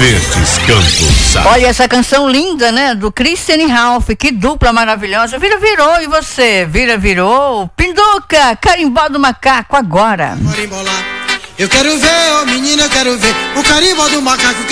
Verdes Campos. Olha essa canção linda, né? Do Christian e Ralph, que dupla maravilhosa. Vira, virou, e você? Vira, virou. Pinduca, carimbó do macaco, agora. Eu quero ver, ô menina, eu quero ver o carimbó do macaco.